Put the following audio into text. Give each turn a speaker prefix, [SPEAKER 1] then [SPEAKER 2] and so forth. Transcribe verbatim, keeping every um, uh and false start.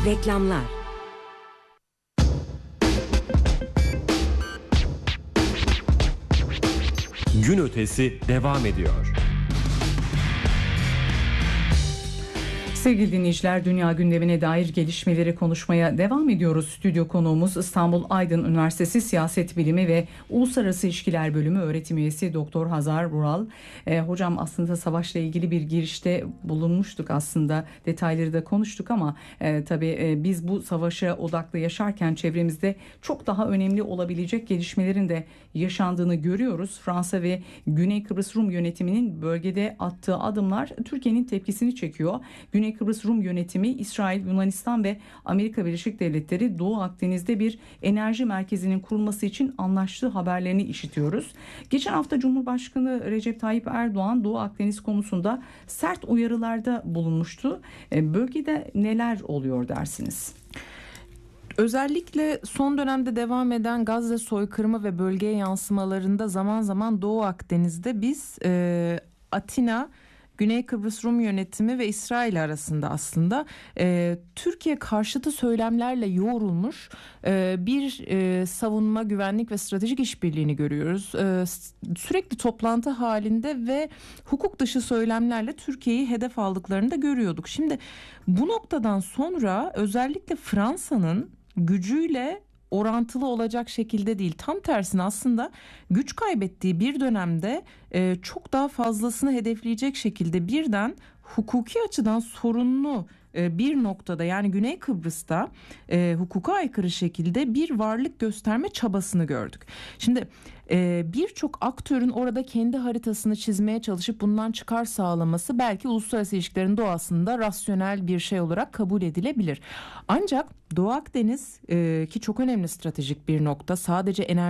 [SPEAKER 1] Reklamlar.
[SPEAKER 2] Gün ötesi devam ediyor.
[SPEAKER 3] Sevgili dinleyiciler, dünya gündemine dair gelişmeleri konuşmaya devam ediyoruz. Stüdyo konuğumuz İstanbul Aydın Üniversitesi Siyaset Bilimi ve Uluslararası İlişkiler Bölümü öğretim üyesi Doktor Hazar Vural. E, hocam aslında savaşla ilgili bir girişte bulunmuştuk, aslında detayları da konuştuk ama e, tabii e, biz bu savaşa odaklı yaşarken çevremizde çok daha önemli olabilecek gelişmelerin de yaşandığını görüyoruz. Fransa ve Güney Kıbrıs Rum yönetiminin bölgede attığı adımlar Türkiye'nin tepkisini çekiyor. Güney Kıbrıs Rum yönetimi, İsrail, Yunanistan ve Amerika Birleşik Devletleri Doğu Akdeniz'de bir enerji merkezinin kurulması için anlaştığı haberlerini işitiyoruz. Geçen hafta Cumhurbaşkanı Recep Tayyip Erdoğan Doğu Akdeniz konusunda sert uyarılarda bulunmuştu. Bölgede neler oluyor dersiniz?
[SPEAKER 4] Özellikle son dönemde devam eden Gazze soykırımı ve bölgeye yansımalarında zaman zaman Doğu Akdeniz'de biz e, Atina, Güney Kıbrıs Rum yönetimi ve İsrail arasında aslında e, Türkiye karşıtı söylemlerle yoğrulmuş e, bir e, savunma, güvenlik ve stratejik işbirliğini görüyoruz. E, sürekli toplantı halinde ve hukuk dışı söylemlerle Türkiye'yi hedef aldıklarını da görüyorduk. Şimdi bu noktadan sonra özellikle Fransa'nın gücüyle orantılı olacak şekilde değil, tam tersine aslında güç kaybettiği bir dönemde e, çok daha fazlasını hedefleyecek şekilde birden hukuki açıdan sorunlu e, bir noktada, yani Güney Kıbrıs'ta e, hukuka aykırı şekilde bir varlık gösterme çabasını gördük. Şimdi e, birçok aktörün orada kendi haritasını çizmeye çalışıp bundan çıkar sağlaması belki uluslararası ilişkilerin doğasında rasyonel bir şey olarak kabul edilebilir. Ancak Doğu Akdeniz e, ki çok önemli stratejik bir nokta, sadece enerji